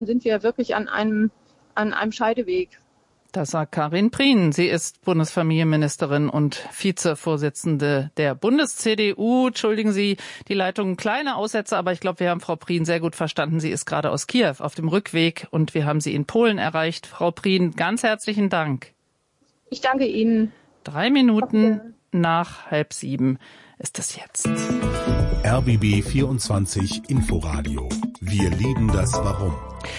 sind wir wirklich an einem Scheideweg. Das sagt Karin Prien. Sie ist Bundesfamilienministerin und Vizevorsitzende der Bundes-CDU. Entschuldigen Sie die Leitung, kleine Aussätze, aber ich glaube, wir haben Frau Prien sehr gut verstanden. Sie ist gerade aus Kiew auf dem Rückweg und wir haben sie in Polen erreicht. Frau Prien, ganz herzlichen Dank. Ich danke Ihnen. 3 Minuten nach 6:30 ist es jetzt. RBB 24 Inforadio. Wir lieben das Warum.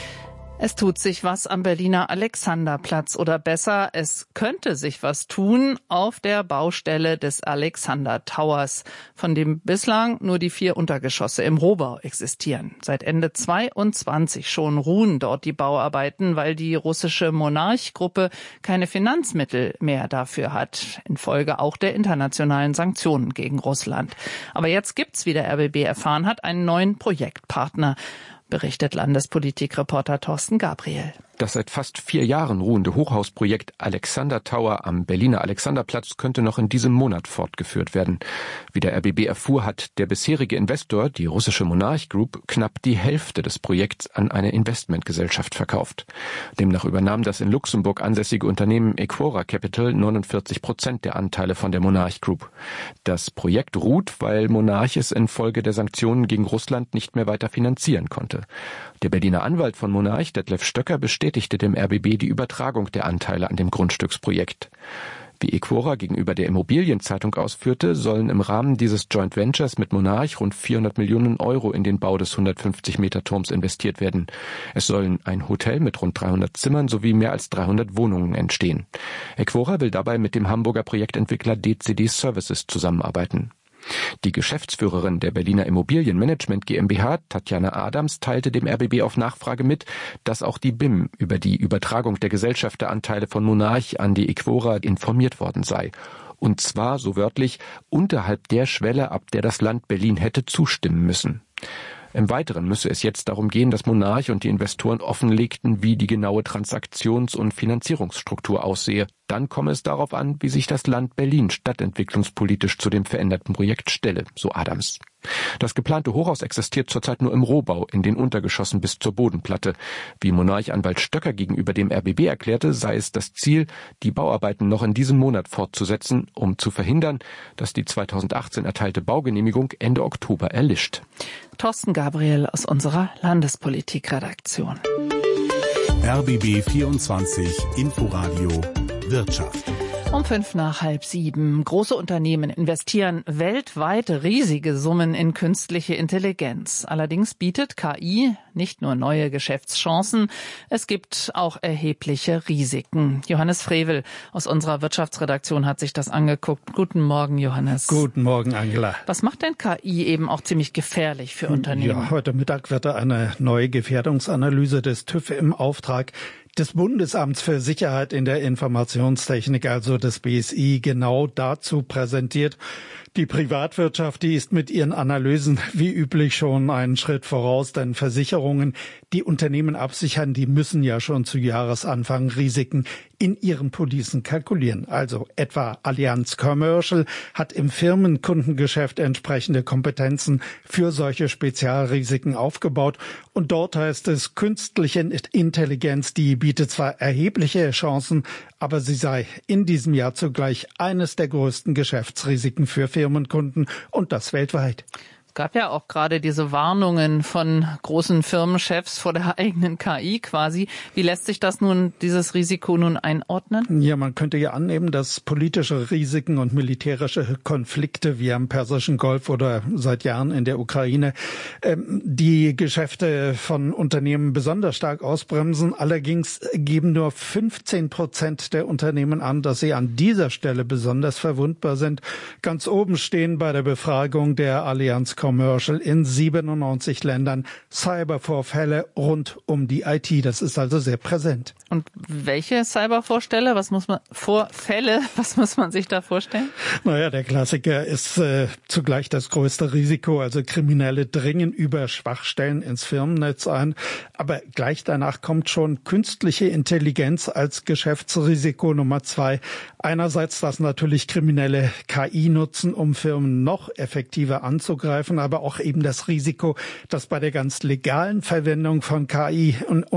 Es tut sich was am Berliner Alexanderplatz oder besser, es könnte sich was tun auf der Baustelle des Alexander Towers, von dem bislang nur die 4 Untergeschosse im Rohbau existieren. Seit Ende 22 schon ruhen dort die Bauarbeiten, weil die russische Monarch-Gruppe keine Finanzmittel mehr dafür hat, infolge auch der internationalen Sanktionen gegen Russland. Aber jetzt gibt's, wie der RBB erfahren hat, einen neuen Projektpartner, berichtet Landespolitikreporter Thorsten Gabriel. Das seit fast 4 Jahren ruhende Hochhausprojekt Alexander Tower am Berliner Alexanderplatz könnte noch in diesem Monat fortgeführt werden. Wie der RBB erfuhr, hat der bisherige Investor, die russische Monarch Group, knapp die Hälfte des Projekts an eine Investmentgesellschaft verkauft. Demnach übernahm das in Luxemburg ansässige Unternehmen Equora Capital 49% der Anteile von der Monarch Group. Das Projekt ruht, weil Monarch es infolge der Sanktionen gegen Russland nicht mehr weiter finanzieren konnte. Der Berliner Anwalt von Monarch, Detlef Stöcker, bestätigte dem RBB die Übertragung der Anteile an dem Grundstücksprojekt. Wie Equora gegenüber der Immobilienzeitung ausführte, sollen im Rahmen dieses Joint Ventures mit Monarch rund 400 Millionen Euro in den Bau des 150-Meter-Turms investiert werden. Es sollen ein Hotel mit rund 300 Zimmern sowie mehr als 300 Wohnungen entstehen. Equora will dabei mit dem Hamburger Projektentwickler DCD Services zusammenarbeiten. Die Geschäftsführerin der Berliner Immobilienmanagement GmbH, Tatjana Adams, teilte dem RBB auf Nachfrage mit, dass auch die BIM über die Übertragung der Gesellschafteranteile von Monarch an die Equora informiert worden sei. Und zwar, so wörtlich, unterhalb der Schwelle, ab der das Land Berlin hätte zustimmen müssen. Im Weiteren müsse es jetzt darum gehen, dass Monarch und die Investoren offenlegten, wie die genaue Transaktions- und Finanzierungsstruktur aussehe. Dann komme es darauf an, wie sich das Land Berlin stadtentwicklungspolitisch zu dem veränderten Projekt stelle, so Adams. Das geplante Hochhaus existiert zurzeit nur im Rohbau, in den Untergeschossen bis zur Bodenplatte. Wie Monarch-Anwalt Stöcker gegenüber dem RBB erklärte, sei es das Ziel, die Bauarbeiten noch in diesem Monat fortzusetzen, um zu verhindern, dass die 2018 erteilte Baugenehmigung Ende Oktober erlischt. Thorsten Gabriel aus unserer Landespolitikredaktion. RBB 24 Inforadio Wirtschaft. Um 6:05. Große Unternehmen investieren weltweit riesige Summen in künstliche Intelligenz. Allerdings bietet KI nicht nur neue Geschäftschancen, es gibt auch erhebliche Risiken. Johannes Frevel aus unserer Wirtschaftsredaktion hat sich das angeguckt. Guten Morgen, Johannes. Guten Morgen, Angela. Was macht denn KI eben auch ziemlich gefährlich für Unternehmen? Ja, heute Mittag wird eine neue Gefährdungsanalyse des TÜV im Auftrag des Bundesamts für Sicherheit in der Informationstechnik, also des BSI, genau dazu präsentiert. Die Privatwirtschaft, die ist mit ihren Analysen wie üblich schon einen Schritt voraus, denn Versicherungen, die Unternehmen absichern, die müssen ja schon zu Jahresanfang Risiken in ihren Policen kalkulieren. Also etwa Allianz Commercial hat im Firmenkundengeschäft entsprechende Kompetenzen für solche Spezialrisiken aufgebaut. Und dort heißt es, künstliche Intelligenz, die bietet zwar erhebliche Chancen, aber sie sei in diesem Jahr zugleich eines der größten Geschäftsrisiken für Firmenkunden und das weltweit. Es gab ja auch gerade diese Warnungen von großen Firmenchefs vor der eigenen KI quasi. Wie lässt sich das nun, dieses Risiko nun einordnen? Ja, man könnte ja annehmen, dass politische Risiken und militärische Konflikte wie am Persischen Golf oder seit Jahren in der Ukraine die Geschäfte von Unternehmen besonders stark ausbremsen. Allerdings geben nur 15% der Unternehmen an, dass sie an dieser Stelle besonders verwundbar sind. Ganz oben stehen bei der Befragung der Allianz Commercial in 97 Ländern Cybervorfälle rund um die IT. Das ist also sehr präsent. Und welche Cybervorfälle? Was muss man sich da vorstellen? Naja, der Klassiker ist zugleich das größte Risiko. Also Kriminelle dringen über Schwachstellen ins Firmennetz ein. Aber gleich danach kommt schon künstliche Intelligenz als Geschäftsrisiko Nummer 2. Einerseits, dass natürlich Kriminelle KI nutzen, um Firmen noch effektiver anzugreifen, aber auch eben das Risiko, dass bei der ganz legalen Verwendung von KI und